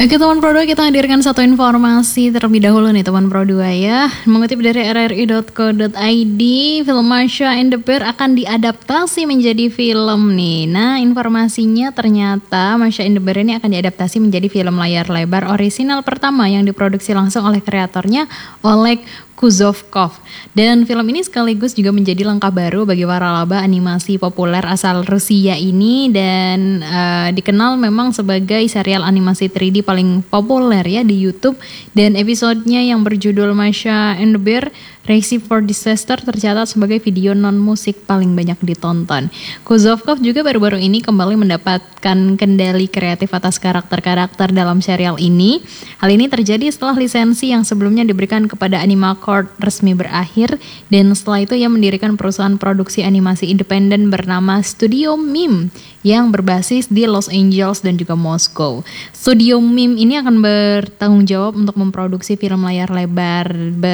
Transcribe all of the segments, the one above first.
Oke teman Pro 2, kita hadirkan satu informasi terlebih dahulu nih teman Pro 2 ya. Mengutip dari rri.co.id, film Masha and the Bear akan diadaptasi menjadi film nih. Nah, informasinya ternyata Masha and the Bear ini akan diadaptasi menjadi film layar lebar orisinal pertama yang diproduksi langsung oleh kreatornya Oleg Kuzovkov. Dan film ini sekaligus juga menjadi langkah baru bagi waralaba animasi populer asal Rusia ini, dan dikenal memang sebagai serial animasi 3D paling populer ya di YouTube, dan episodenya yang berjudul Masha and the Bear Recipe for Disaster tercatat sebagai video non-musik paling banyak ditonton. Kuzovkov juga baru-baru ini kembali mendapatkan kendali kreatif atas karakter-karakter dalam serial ini. Hal ini terjadi setelah lisensi yang sebelumnya diberikan kepada Animacord resmi berakhir, dan setelah itu ia mendirikan perusahaan produksi animasi independen bernama Studio Mim yang berbasis di Los Angeles dan juga Moskow. Studio Mim ini akan bertanggung jawab untuk memproduksi film layar lebar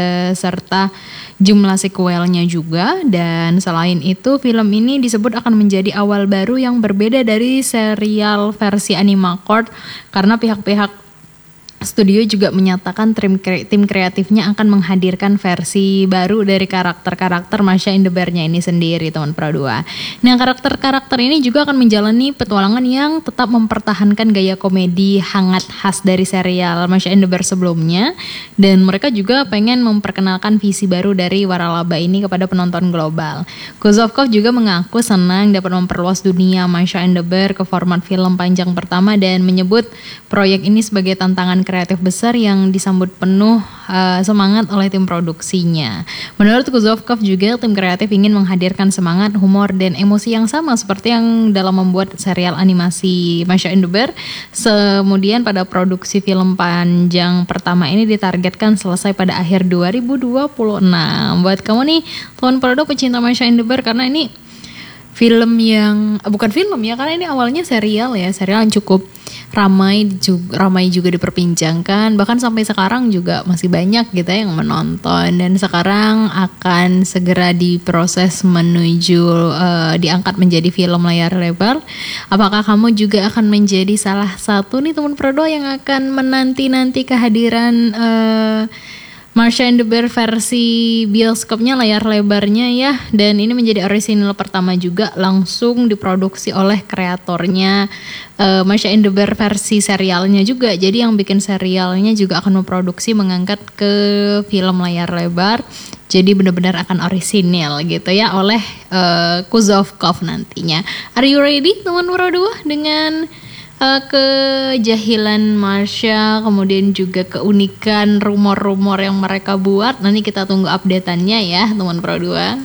beserta jumlah sequelnya juga, dan selain itu film ini disebut akan menjadi awal baru yang berbeda dari serial versi Animacord karena pihak-pihak studio juga menyatakan tim kreatifnya akan menghadirkan versi baru dari karakter-karakter Masha and the Bear-nya ini sendiri, teman Pro 2. Nah, karakter-karakter ini juga akan menjalani petualangan yang tetap mempertahankan gaya komedi hangat khas dari serial Masha and the Bear sebelumnya, dan mereka juga pengen memperkenalkan visi baru dari waralaba ini kepada penonton global. Kuzovkov juga mengaku senang dapat memperluas dunia Masha and the Bear ke format film panjang pertama dan menyebut proyek ini sebagai tantangan kreatif besar yang disambut penuh semangat oleh tim produksinya. Menurut Kuzovkov juga tim kreatif ingin menghadirkan semangat, humor, dan emosi yang sama seperti yang dalam membuat serial animasi Masha and the Bear. Kemudian pada produksi film panjang pertama ini ditargetkan selesai pada akhir 2026. Buat kamu nih teman Pro pecinta Masha and the Bear, karena ini film yang bukan film ya, karena ini awalnya serial ya, serial yang cukup ramai juga diperbincangkan, bahkan sampai sekarang juga masih banyak gitu yang menonton, dan sekarang akan segera diproses menuju diangkat menjadi film layar lebar. Apakah kamu juga akan menjadi salah satu nih teman Prodo yang akan menanti-nanti kehadiran Masha and the Bear versi bioskopnya layar lebarnya ya, dan ini menjadi orisinal pertama juga langsung diproduksi oleh kreatornya Masha and the Bear versi serialnya juga. Jadi yang bikin serialnya juga akan memproduksi mengangkat ke film layar lebar. Jadi benar-benar akan orisinal gitu ya oleh Kuzovkov nantinya. Are you ready teman Pro 2 dengan kejahilan Masha, kemudian juga keunikan rumor-rumor yang mereka buat? Nanti kita tunggu updateannya ya teman Pro 2.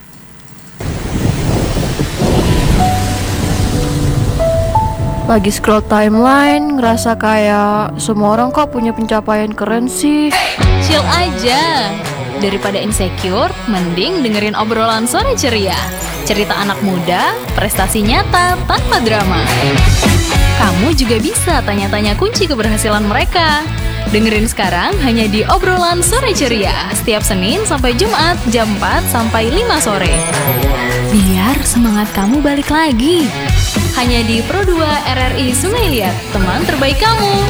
Lagi scroll timeline, ngerasa kayak semua orang kok punya pencapaian keren sih. Chill aja, daripada insecure, mending dengerin obrolan sore ceria. Cerita anak muda, prestasi nyata tanpa drama. Kamu juga bisa tanya-tanya kunci keberhasilan mereka. Dengerin sekarang hanya di obrolan sore ceria, setiap Senin sampai Jumat jam 4 sampai 5 sore. Biar semangat kamu balik lagi. Hanya di Pro 2 RRI Sungai Liat, teman terbaik kamu.